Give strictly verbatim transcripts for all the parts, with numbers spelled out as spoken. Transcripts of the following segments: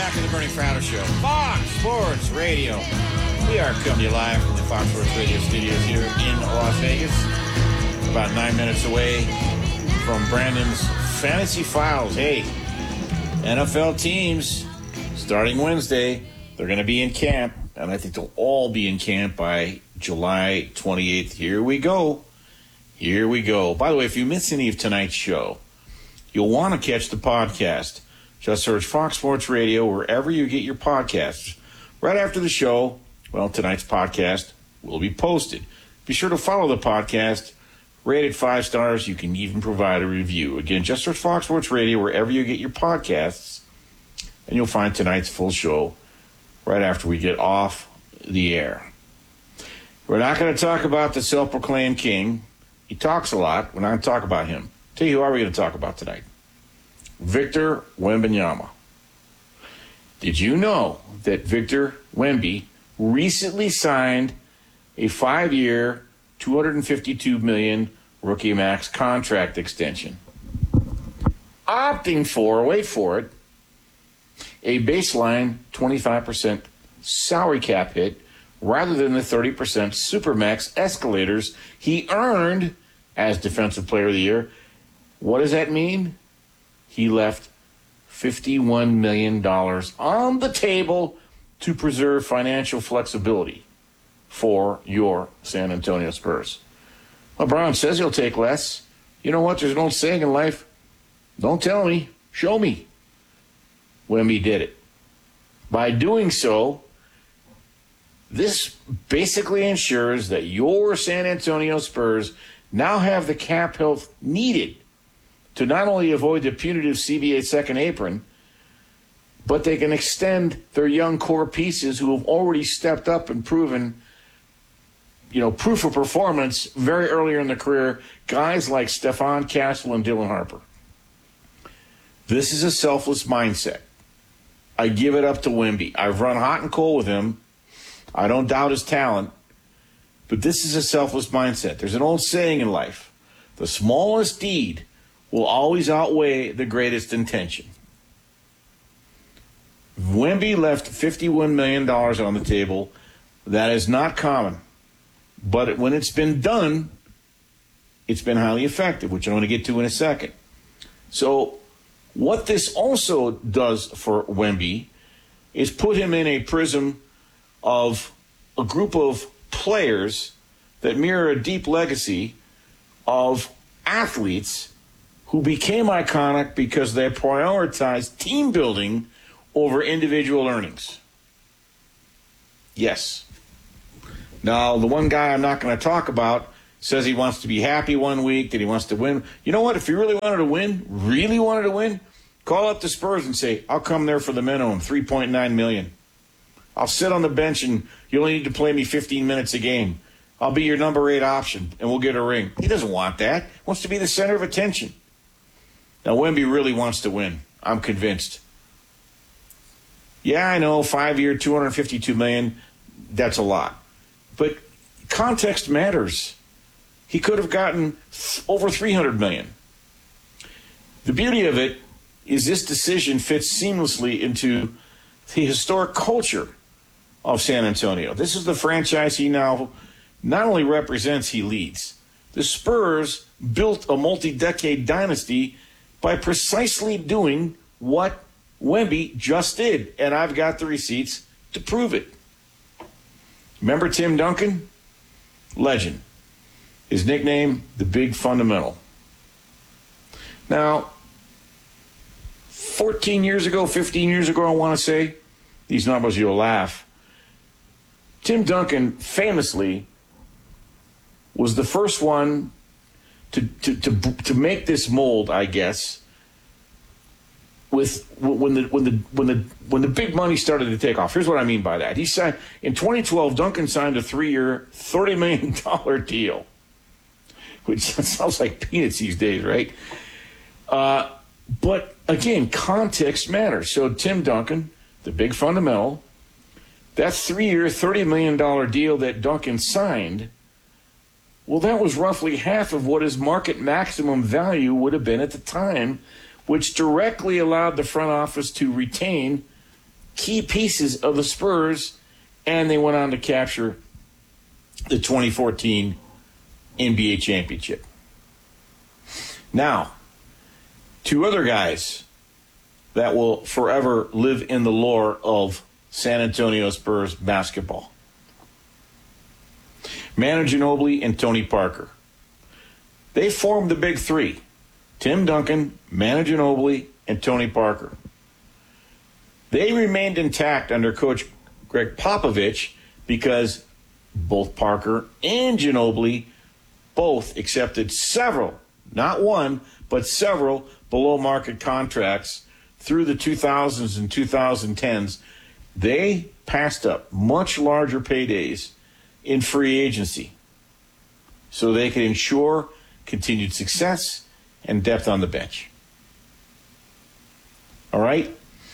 back to the Bernie Fratto Show. Fox Sports Radio. We are coming to you live from the Fox Sports Radio studios here in Las Vegas. About nine minutes away from Brandon's Fantasy Files. Hey, N F L teams, starting Wednesday, they're going to be in camp. And I think they'll all be in camp by July twenty-eighth. Here we go. Here we go. By the way, if you miss any of tonight's show, you'll want to catch the podcast. Just search Fox Sports Radio wherever you get your podcasts. Right after the show, well, tonight's podcast will be posted. Be sure to follow the podcast. Rate it five stars. You can even provide a review. Again, just search Fox Sports Radio wherever you get your podcasts, and you'll find tonight's full show right after we get off the air. We're not going to talk about the self-proclaimed king. He talks a lot. We're not going to talk about him. Tell you who are we going to talk about tonight? Victor Wembanyama. Did you know that Victor Wemby recently signed a five-year, two hundred fifty-two million dollars rookie max contract extension, opting for, wait for it, a baseline twenty-five percent salary cap hit rather than the thirty percent supermax escalators he earned as Defensive Player of the Year? What does that mean? He left fifty-one million dollars on the table to preserve financial flexibility for your San Antonio Spurs. LeBron says he'll take less. You know what? There's an old saying in life, don't tell me, show me. Wemby did it. By doing so, this basically ensures that your San Antonio Spurs now have the cap health needed to not only avoid the punitive C B A second apron, but they can extend their young core pieces who have already stepped up and proven, you know, proof of performance very earlier in their career, guys like Stephon Castle and Dylan Harper. This is a selfless mindset. I give it up to Wemby. I've run hot and cold with him. I don't doubt his talent, but this is a selfless mindset. There's an old saying in life, the smallest deed will always outweigh the greatest intention. Wemby left fifty-one million dollars on the table. That is not common. But when it's been done, it's been highly effective, which I'm going to get to in a second. So what this also does for Wemby is put him in a prism of a group of players that mirror a deep legacy of athletes who became iconic because they prioritized team building over individual earnings. Yes. Now, the one guy I'm not going to talk about says he wants to be happy one week, that he wants to win. You know what? If he really wanted to win, really wanted to win, call up the Spurs and say, I'll come there for the minimum, three point nine million dollars. I'll sit on the bench and you only need to play me fifteen minutes a game. I'll be your number eight option and we'll get a ring. He doesn't want that. He wants to be the center of attention. Now, Wemby really wants to win. I'm convinced. Yeah, I know, five-year, two hundred fifty-two million dollars, that's a lot. But context matters. He could have gotten over three hundred million dollars. The beauty of it is this decision fits seamlessly into the historic culture of San Antonio. This is the franchise he now not only represents, he leads. The Spurs built a multi-decade dynasty by precisely doing what Wemby just did, and I've got the receipts to prove it. Remember Tim Duncan? Legend. His nickname, the Big Fundamental. Now, fourteen years ago, fifteen years ago, I want to say, these numbers, you'll laugh. Tim Duncan famously was the first one to to to, to make this mold, I guess, with when the when the when the when the big money started to take off. Here's what I mean by that. He signed in twenty twelve. Duncan signed a three-year, thirty million dollars deal, which sounds like peanuts these days, right? Uh, but again, context matters. So Tim Duncan, the big fundamental, that three-year, thirty million dollars deal that Duncan signed, well, that was roughly half of what his market maximum value would have been at the time, which directly allowed the front office to retain key pieces of the Spurs, and they went on to capture the twenty fourteen N B A championship. Now, two other guys that will forever live in the lore of San Antonio Spurs basketball. Manu Ginobili and Tony Parker. They formed the big three. Tim Duncan, Manu Ginobili, and Tony Parker. They remained intact under Coach Greg Popovich because both Parker and Ginobili both accepted several, not one, but several below-market contracts through the two thousands and twenty tens. They passed up much larger paydays in free agency so they could ensure continued success and depth on the bench. All right?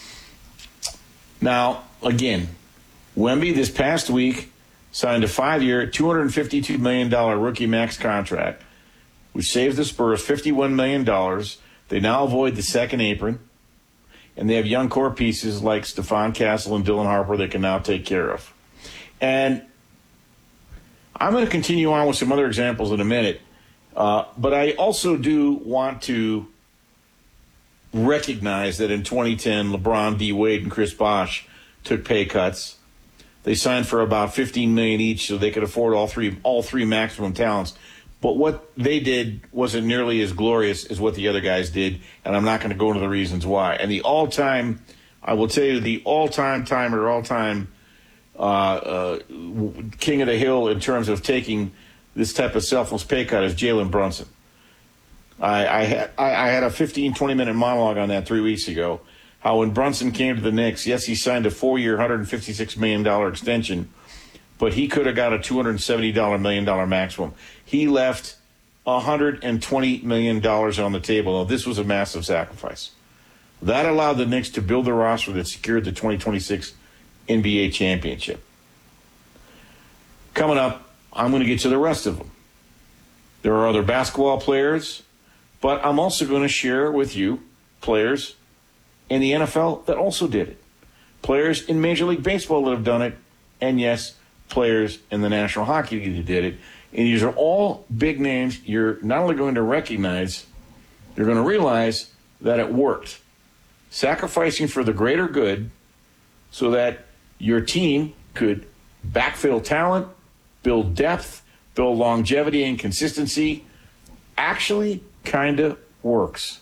Now, again, Wemby this past week signed a five-year, two hundred fifty-two million dollars rookie max contract, which saves the Spurs fifty-one million dollars. They now avoid the second apron, and they have young core pieces like Stephon Castle and Dylan Harper they can now take care of. And I'm going to continue on with some other examples in a minute, uh, but I also do want to recognize that in twenty ten, LeBron, D. Wade, and Chris Bosh took pay cuts. They signed for about fifteen million dollars each so they could afford all three all three maximum talents. But what they did wasn't nearly as glorious as what the other guys did, and I'm not going to go into the reasons why. And the all-time, I will tell you, the all-time timer, all-time uh, uh, king of the hill in terms of taking this type of selfless pay cut is Jalen Brunson. I, I had I, I had a fifteen, twenty-minute monologue on that three weeks ago, how when Brunson came to the Knicks, yes, he signed a four-year, one hundred fifty-six million dollars extension, but he could have got a two hundred seventy million dollars maximum. He left one hundred twenty million dollars on the table. Now, this was a massive sacrifice. That allowed the Knicks to build a roster that secured the twenty twenty-six N B A championship. Coming up, I'm going to get to the rest of them. There are other basketball players, but I'm also going to share with you players in the N F L that also did it. Players in Major League Baseball that have done it, and yes, players in the National Hockey League that did it. And these are all big names you're not only going to recognize, you're going to realize that it worked. Sacrificing for the greater good so that your team could backfill talent, build depth, build longevity and consistency actually kind of works.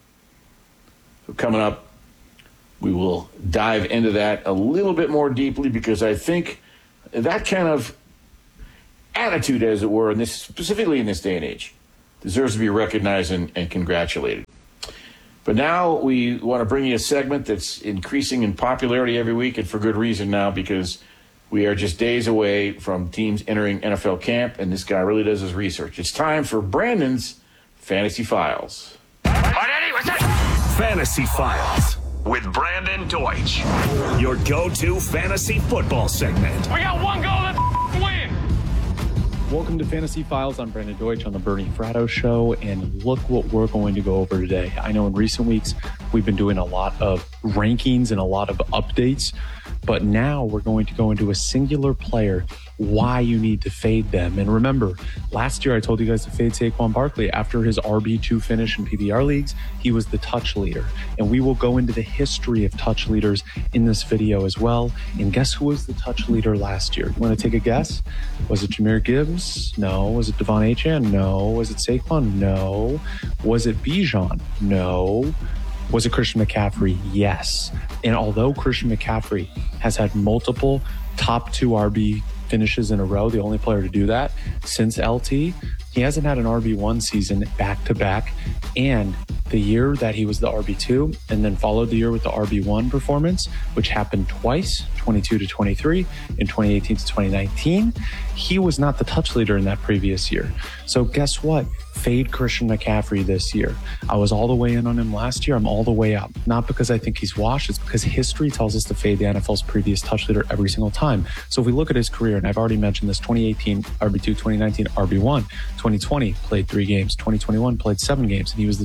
So coming up, we will dive into that a little bit more deeply because I think that kind of attitude, as it were, in this, specifically in this day and age, deserves to be recognized and, and congratulated. But now we want to bring you a segment that's increasing in popularity every week, and for good reason now, because we are just days away from teams entering N F L camp, and this guy really does his research. It's time for Brandon's Fantasy Files. Fantasy Files with Brandon Deutsch, your go-to fantasy football segment. We got one goal, let's win! Welcome to Fantasy Files. I'm Brandon Deutsch on the Bernie Fratto Show, and look what we're going to go over today. I know in recent weeks we've been doing a lot of rankings and a lot of updates, but now we're going to go into a singular player, why you need to fade them. And remember, last year I told you guys to fade Saquon Barkley. After his R B two finish in P P R leagues, he was the touch leader. And we will go into the history of touch leaders in this video as well. And guess who was the touch leader last year? You want to take a guess? Was it Jahmyr Gibbs? No. Was it Devon Achane? No. Was it Saquon? No. Was it Bijan? No. Was it Christian McCaffrey? Yes. And although Christian McCaffrey has had multiple top two R B finishes in a row, the only player to do that since L T, he hasn't had an R B one season back-to-back. And the year that he was the R B two and then followed the year with the R B one performance, which happened twice, twenty-two to twenty-three and twenty eighteen to twenty nineteen, he was not the touch leader in that previous year. So guess what? Fade Christian McCaffrey this year. I was all the way in on him last year. I'm all the way out. Not because I think he's washed. It's because history tells us to fade the N F L's previous touch leader every single time. So if we look at his career, and I've already mentioned this, twenty eighteen R B two, twenty nineteen R B one, twenty twenty played three games, twenty twenty-one played seven games, and he was the touch leader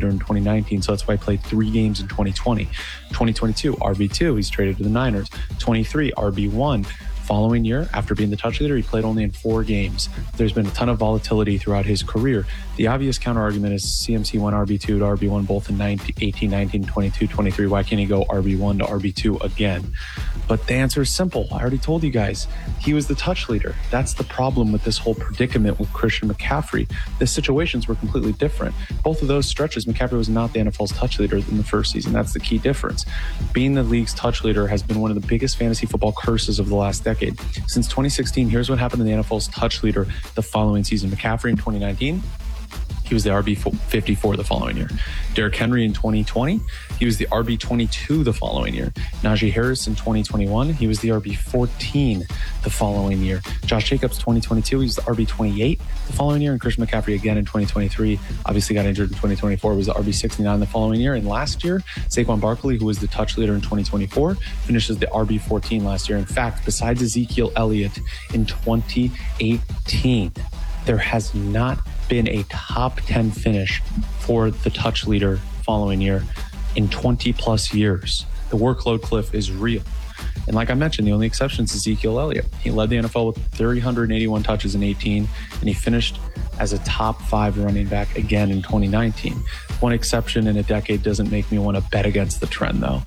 leader in twenty nineteen, so that's why he played three games in twenty twenty. twenty twenty-two, R B two, he's traded to the Niners. twenty-three, R B one. Following year, after being the touch leader, he played only in four games. There's been a ton of volatility throughout his career. The obvious counter-argument is C M C went R B two to R B one both in nineteen, eighteen, nineteen, twenty-two, twenty-three. Why can't he go R B one to R B two again? But the answer is simple. I already told you guys. He was the touch leader. That's the problem with this whole predicament with Christian McCaffrey. The situations were completely different. Both of those stretches, McCaffrey was not the N F L's touch leader in the first season. That's the key difference. Being the league's touch leader has been one of the biggest fantasy football curses of the last decade. Since twenty sixteen, here's what happened to the N F L's touch leader the following season. McCaffrey in twenty nineteen, he was the R B fifty-four the following year. Derrick Henry in twenty twenty, he was the R B twenty-two the following year. Najee Harris in twenty twenty-one, he was the R B fourteen the following year. Josh Jacobs twenty twenty-two, he was the R B twenty-eight the following year. And Christian McCaffrey again in twenty twenty-three, obviously got injured in twenty twenty-four, was the R B sixty-nine the following year. And last year, Saquon Barkley, who was the touch leader in twenty twenty-four, finishes the R B fourteen last year. In fact, besides Ezekiel Elliott in twenty eighteen, there has not been a top ten finish for the touch leader following year in twenty plus years. The workload cliff is real. And like I mentioned, the only exception is Ezekiel Elliott. He led the N F L with three hundred eighty-one touches in eighteen, and he finished as a top five running back again in twenty nineteen. One exception in a decade doesn't make me want to bet against the trend, though.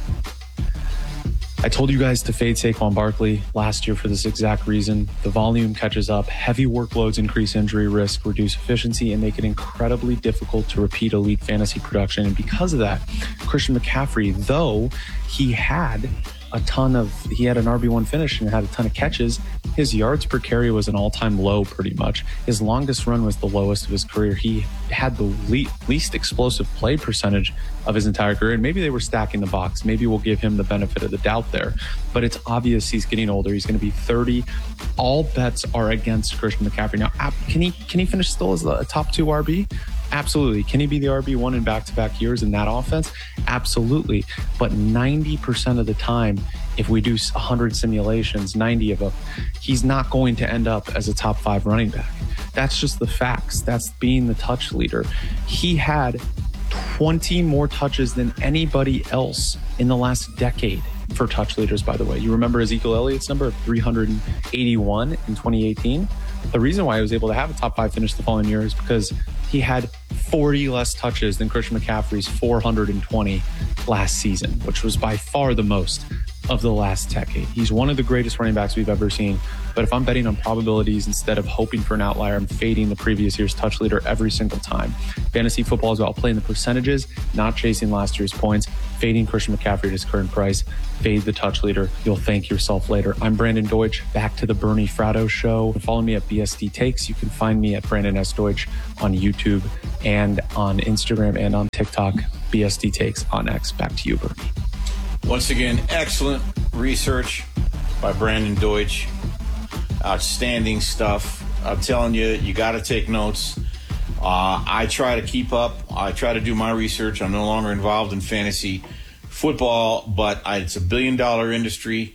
I told you guys to fade Saquon Barkley last year for this exact reason. The volume catches up, heavy workloads increase injury risk, reduce efficiency, and make it incredibly difficult to repeat elite fantasy production. And because of that, Christian McCaffrey, though he had a ton of, he had an R B one finish and had a ton of catches, his yards per carry was an all-time low pretty much. His longest run was the lowest of his career. He had the le- least explosive play percentage of his entire career. And maybe they were stacking the box. Maybe we'll give him the benefit of the doubt there. But it's obvious he's getting older. He's going to be thirty. All bets are against Christian McCaffrey. Now, can he can he finish still as a top two R B? Absolutely. Can he be the R B one in back-to-back years in that offense? Absolutely. But ninety percent of the time, if we do one hundred simulations, ninety of them, he's not going to end up as a top five running back. That's just the facts. That's being the touch leader. He had twenty more touches than anybody else in the last decade for touch leaders, by the way. You remember Ezekiel Elliott's number of three hundred eighty-one in twenty eighteen? The reason why he was able to have a top five finish the following year is because he had forty less touches than Christian McCaffrey's four hundred twenty last season, which was by far the most of the last decade. He's one of the greatest running backs we've ever seen. But if I'm betting on probabilities instead of hoping for an outlier, I'm fading the previous year's touch leader every single time. Fantasy football is about playing the percentages, not chasing last year's points. Fading Christian McCaffrey at his current price. Fade the touch leader. You'll thank yourself later. I'm Brandon Deutsch. Back to the Bernie Fratto Show. Follow me at B S D Takes. You can find me at Brandon S. Deutsch on YouTube and on Instagram and on TikTok. B S D Takes on X. Back to you, Bernie. Once again, excellent research by Brandon Deutsch. Outstanding stuff. I'm telling you, you got to take notes. Uh, I try to keep up. I try to do my research. I'm no longer involved in fantasy football, but I, it's a billion dollar industry.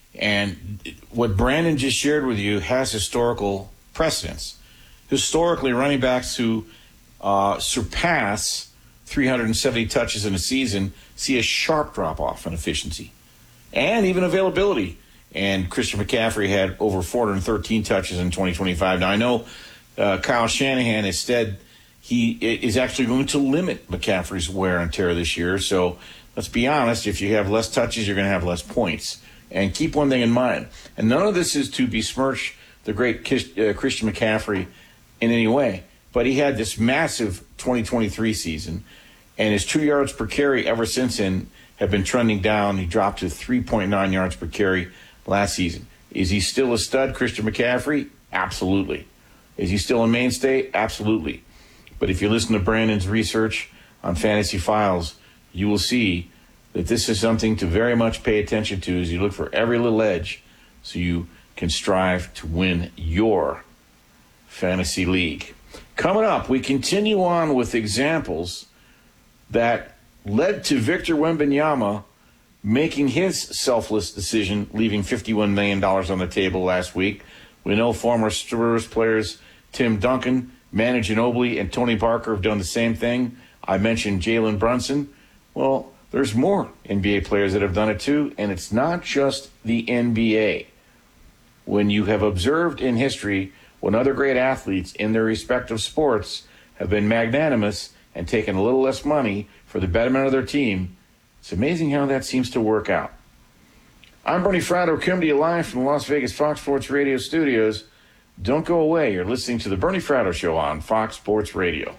And what Brandon just shared with you has historical precedence. Historically, running backs who uh, surpass three hundred seventy touches in a season see a sharp drop off in efficiency and even availability. And Christian McCaffrey had over four hundred thirteen touches in twenty twenty-five. Now, I know uh, Kyle Shanahan instead, he is actually going to limit McCaffrey's wear and tear this year. So let's be honest, if you have less touches, you're going to have less points. And keep one thing in mind, and none of this is to besmirch the great uh, Christian McCaffrey in any way, but he had this massive twenty twenty-three season, and his two yards per carry ever since then have been trending down. He dropped to three point nine yards per carry last season. Is he still a stud, Christian McCaffrey? Absolutely. Is he still a mainstay? Absolutely. But if you listen to Brandon's research on Fantasy Files, you will see that this is something to very much pay attention to as you look for every little edge so you can strive to win your fantasy league. Coming up, we continue on with examples that led to Victor Wembanyama making his selfless decision, leaving fifty-one million dollars on the table last week. We know former Spurs players Tim Duncan, Manu Ginobili, and Tony Parker have done the same thing. I mentioned Jalen Brunson. Well, there's more N B A players that have done it too, and it's not just the N B A. When you have observed in history when other great athletes in their respective sports have been magnanimous and taken a little less money for the betterment of their team, it's amazing how that seems to work out. I'm Bernie Fratto, coming to you live from the Las Vegas Fox Sports Radio studios. Don't go away. You're listening to the Bernie Fratto Show on Fox Sports Radio.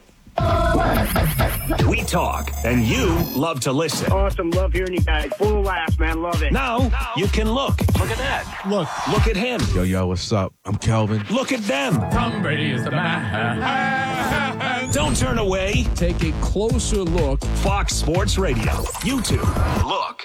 We talk, and you love to listen. Awesome. Love hearing you guys. Full of laughs, man. Love it. Now, you can look. Look at that. Look. Look at him. Yo, yo, what's up? I'm Kelvin. Look at them. Tom Brady is the man. Don't turn away. Take a closer look. Fox Sports Radio. YouTube. Look.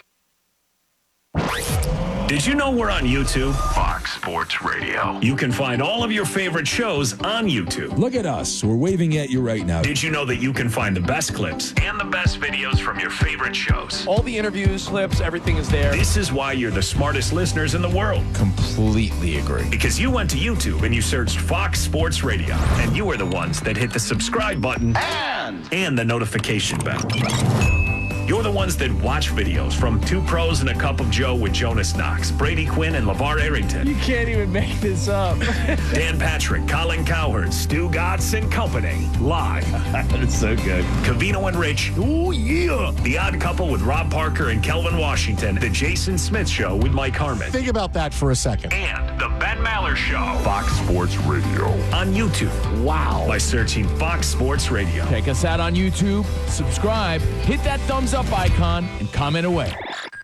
Did you know we're on YouTube? Fox Sports Radio. You can find all of your favorite shows on YouTube. Look at us. We're waving at you right now. Did you know that you can find the best clips and the best videos from your favorite shows? All the interviews, clips, everything is there. This is why you're the smartest listeners in the world. Completely agree. Because you went to YouTube and you searched Fox Sports Radio, and you are the ones that hit the subscribe button and, and the notification bell. You're the ones that watch videos from Two Pros and a Cup of Joe with Jonas Knox, Brady Quinn, and LeVar Arrington. You can't even make this up. Dan Patrick, Colin Cowherd, Stu Gatz and Company. Live. It's so good. Cavino and Rich. Oh, yeah. The Odd Couple with Rob Parker and Kelvin Washington. The Jason Smith Show with Mike Harmon. Think about that for a second. And The Ben Maller Show. Fox Sports Radio. On YouTube. Wow. By searching Fox Sports Radio. Check us out on YouTube. Subscribe. Hit that thumbs up icon and comment away.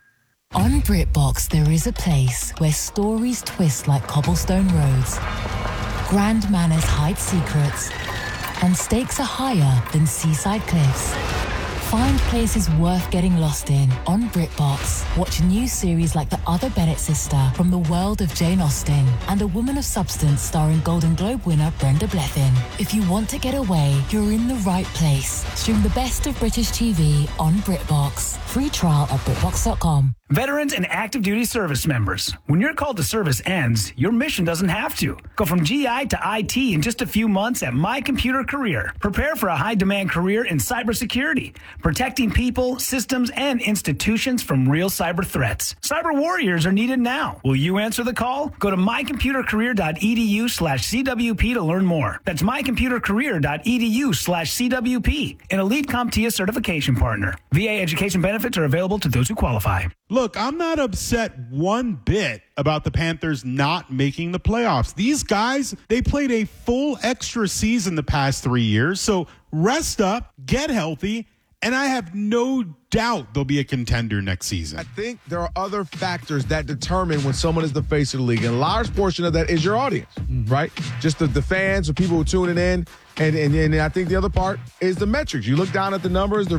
On BritBox, there is a place where stories twist like cobblestone roads, grand manners hide secrets, and stakes are higher than seaside cliffs. Find places worth getting lost in on BritBox. Watch new series like The Other Bennett Sister from the world of Jane Austen and A Woman of Substance starring Golden Globe winner Brenda Blethyn. If you want to get away, you're in the right place. Stream the best of British T V on BritBox. Free trial at BritBox dot com. Veterans and active duty service members, when your call to service ends, your mission doesn't have to. Go from G I to I T in just a few months at My Computer Career. Prepare for a high-demand career in cybersecurity, protecting people, systems, and institutions from real cyber threats. Cyber warriors are needed now. Will you answer the call? Go to mycomputercareer.edu slash CWP to learn more. That's mycomputercareer.edu slash CWP, an Elite CompTIA certification partner. V A education benefits are available to those who qualify. Look, I'm not upset one bit about the Panthers not making the playoffs. These guys, they played a full extra season the past three years. So rest up, get healthy, and I have no doubt they'll be a contender next season. I think there are other factors that determine when someone is the face of the league. And a large portion of that is your audience, mm-hmm. right? Just the, the fans, the people who are tuning in. And, and, and I think the other part is the metrics. You look down at the numbers, the